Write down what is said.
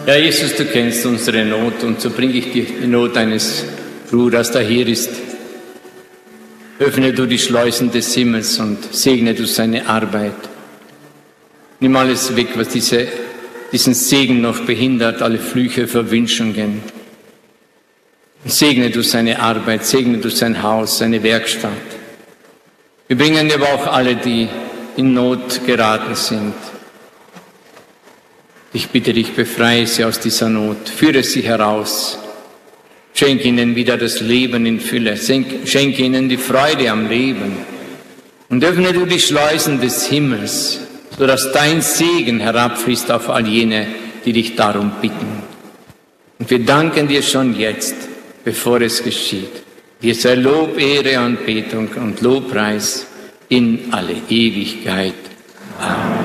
Herr Jesus, du kennst unsere Not und so bringe ich dir die Not eines Bruders, der hier ist. Öffne du die Schleusen des Himmels und segne du seine Arbeit. Nimm alles weg, was diesen Segen noch behindert, alle Flüche, Verwünschungen. Segne du seine Arbeit, segne du sein Haus, seine Werkstatt. Wir bringen aber auch alle, die in Not geraten sind. Ich bitte dich, befreie sie aus dieser Not, führe sie heraus. Schenke ihnen wieder das Leben in Fülle, schenke ihnen die Freude am Leben. Und öffne du die Schleusen des Himmels, sodass dein Segen herabfließt auf all jene, die dich darum bitten. Und wir danken dir schon jetzt, bevor es geschieht. Dir sei Lob, Ehre, Anbetung und Lobpreis in alle Ewigkeit.